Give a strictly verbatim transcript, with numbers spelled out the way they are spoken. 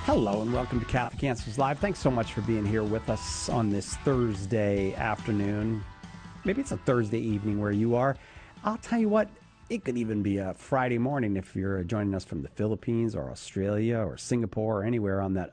Hello and welcome to Catholic Answers Live. Thanks so much for being here with us on this Thursday afternoon. Maybe it's a Thursday evening where you are. I'll tell you what, it could even be a Friday morning if you're joining us from the Philippines or Australia or Singapore or anywhere on that